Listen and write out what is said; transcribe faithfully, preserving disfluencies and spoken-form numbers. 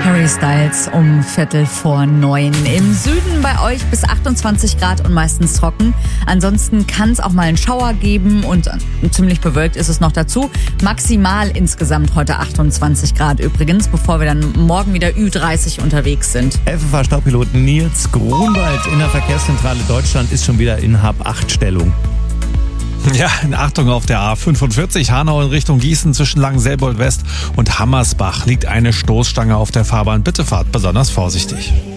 Harry Styles um Viertel vor neun. Im Süden bei euch bis achtundzwanzig Grad und meistens trocken. Ansonsten kann es auch mal einen Schauer geben und ziemlich bewölkt ist es noch dazu. Maximal insgesamt heute achtundzwanzig Grad übrigens, bevor wir dann morgen wieder Ü dreißig unterwegs sind. F F H-Staubpilot Nils Grunwald in der Verkehrszentrale Deutschland ist schon wieder in Hab-acht-Stellung. Ja, in Achtung auf der A fünfundvierzig, Hanau in Richtung Gießen zwischen Langenselbold West und Hammersbach liegt eine Stoßstange auf der Fahrbahn. Bitte fahrt besonders vorsichtig.